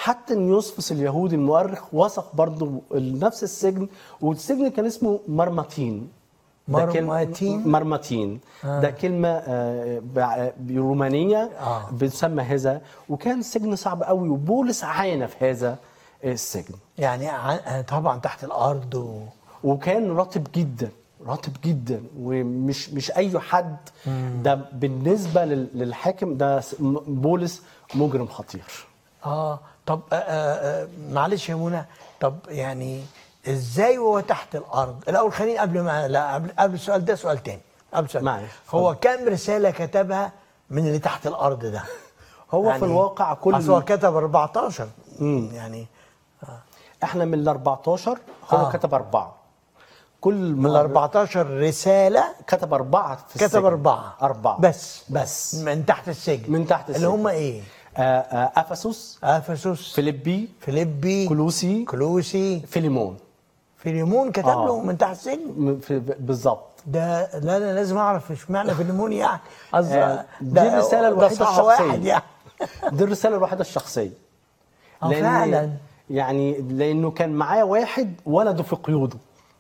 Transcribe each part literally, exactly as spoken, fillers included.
حتى نيوسفوس اليهودي المؤرخ وثق برضه نفس السجن، والسجن كان اسمه مرمتين. مرمتين مرمتين آه. ده كلمه آه رومانيه آه. بتسمى هذا، وكان سجن صعب قوي، وبولس عانى في هذا السجن. يعني طبعا تحت الارض و... وكان رطب جدا رطب جدا، ومش مش اي حد. مم. ده بالنسبه للحاكم ده بولس مجرم خطير. اه طب آه آه معلش يا منى، طب يعني ازاي وهو تحت الارض؟ الاول خليني قبل ما لا قبل قبل السؤال ده سؤال تاني. قبل سؤال معلش، هو كام رساله كتبها من اللي تحت الارض ده؟ هو يعني في الواقع كل اصل هو كتب أربعتاشر. امم يعني آه. احنا من ال أربعتاشر هو آه. كتب أربعة. كل من ال أربعتاشر رساله كتب أربعة في السجن. كتب أربعة أربعة بس بس من تحت السجن. من تحت السجن اللي هم ايه؟ افسس افسس فيليبي فيليبي كولوسي كولوسي فيليمون. فيليمون كتب آه. لهم من تحت السجن بالظبط. ده لا انا لازم اعرف اشمعنى فيليمون يعني. آه دي الرساله الوحيده الشخصيه يعني. دي الرساله الوحيده الشخصيه. اه فعلا يعني لانه كان معاه واحد ولده في قيوده.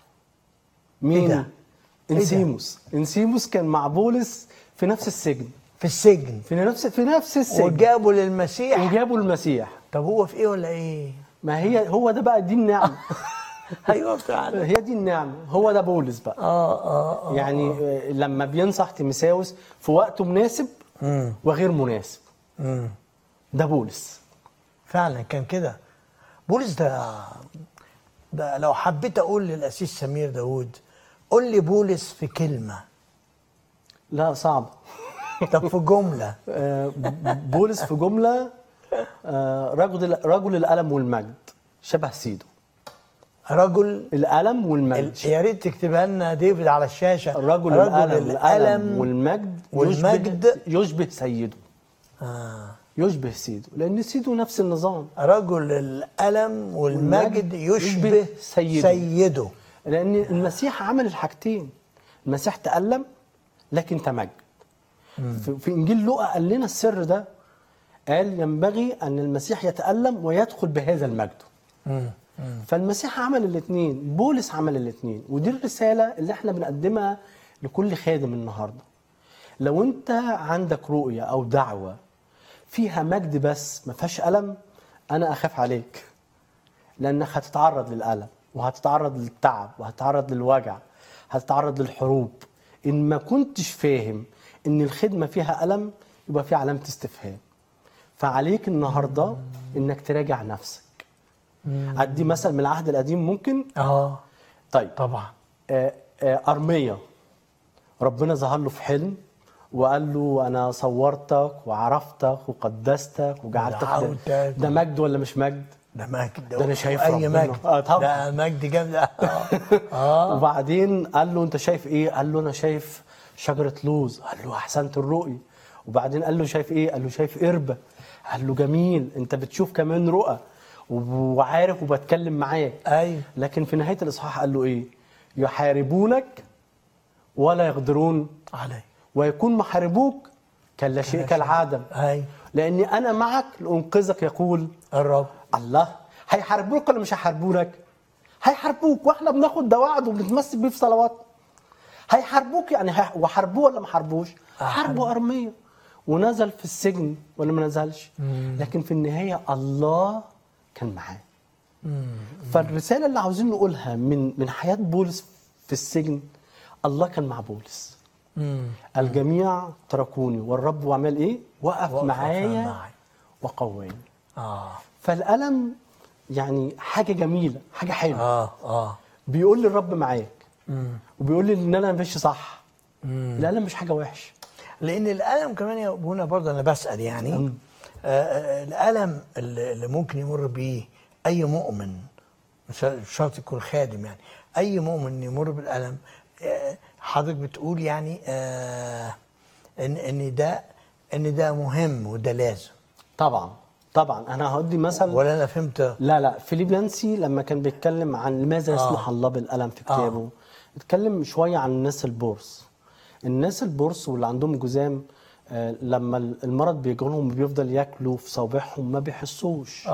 مين؟ إيه ده؟ انسيموس. إيه ده؟ انسيموس كان مع بولس في نفس السجن. في السجن في نفس في نفس السجن وجابوا للمسيح. وجابوا المسيح. طب هو في ايه ولا ايه؟ ما هي هو ده بقى، دي النعمه. ايوه فعلا هي دي النعمه، هو ده بولس بقى. اه اه, آه يعني آه. لما بينصح تيموثاوس في وقته مناسب مم. وغير مناسب. مم. ده بولس فعلا كان كده. بولس ده ده لو حبيت اقول للاسيس سمير داوود قول لي بولس في كلمه. لا صعب. طب في جمله. بولس في جمله، رجل رجل الالم والمجد، شبه سيده. رجل الالم والمجد. يا ريت تكتبها لنا ديفيد على الشاشه. رجل, رجل الالم, الألم والمجد, والمجد يشبه, يشبه سيده. آه. يشبه سيده، لان سيده نفس النظام. رجل الالم والمجد يشبه, يشبه سيده. سيده لان المسيح عمل الحاجتين. المسيح تألم لكن تمجد. في, في انجيل لوقا قال لنا السر ده، قال ينبغي ان المسيح يتألم ويدخل بهذا المجد. مم. مم. فالمسيح عمل الاثنين، بولس عمل الاثنين، ودي الرساله اللي احنا بنقدمها لكل خادم النهارده. لو انت عندك رؤيه او دعوه فيها مجد بس ما فيهاش الم، انا اخاف عليك، لانك هتتعرض للالم وهتتعرض للتعب وهتتعرض للوجع، هتتعرض للحروب. ان ما كنتش فاهم ان الخدمه فيها الم يبقى في علامه استفهام. فعليك النهارده انك تراجع نفسك. ادي مثل من العهد القديم ممكن؟ اه طيب طبعا. آه آه ارميا ربنا ظهر له في حلم وقال له انا صورتك وعرفتك وقدستك وجعلتك. ده, ده مجد ولا مش مجد؟ ده مجد. ده انا شايف اي مجد. آه طبعا. ده مجد جامد. اه, آه. وبعدين قال له انت شايف ايه؟ قال له انا شايف شجره لوز. قال له احسنت الرؤيه. وبعدين قال له شايف ايه؟ قال له شايف قربه. قال له جميل، انت بتشوف كمان رؤى وعارف وبتكلم معاك. ايوه. لكن في نهايه الاصحاح قال له ايه؟ يحاربونك ولا يقدرون علي، ويكون محاربوك كلا شيء كالعدم. ايوه. لاني انا معك لانقذك يقول الرب. الله. هيحاربوك ولا مش هيحاربونك؟ هيحاربوك، واحنا بناخد ده وعد وبنتمسك بيه في صلوات. هيحاربوك يعني وحاربوه ولا ما حاربوش؟ حاربوا ارميا ونزل في السجن ولا ما نزلش؟ مم. لكن في النهايه الله كان معاه. فالرساله اللي عاوزين نقولها من من حياه بولس في السجن، الله كان مع بولس. مم. الجميع تركوني والرب وعمل ايه؟ وقف, وقف معايا وقواني. اه فالالم يعني حاجه جميله، حاجه حلوه. اه اه بيقول لي الرب معاك. مم. وبيقول لي ان انا ماشي صح. مم. الالم مش حاجه وحشه، لان الالم كمان يا ابونا برضه انا بسال يعني آه الالم اللي ممكن يمر بيه اي مؤمن، مش شرط يكون خادم، يعني اي مؤمن يمر بالالم. آه حضرتك بتقول يعني آه ان ان ده ان ده مهم وده لازم. طبعا طبعا. انا هدي مثل ولا انا فهمت؟ لا لا فيليبيانسي لما كان بيتكلم عن لماذا يسمح آه. الله بالالم في كتابه، آه. اتكلم شويه عن الناس البورس. الناس البورس واللي عندهم جذام، آه لما المرض بيجي لهم بيفضل ياكلوا في صوابعهم ما بيحسوش.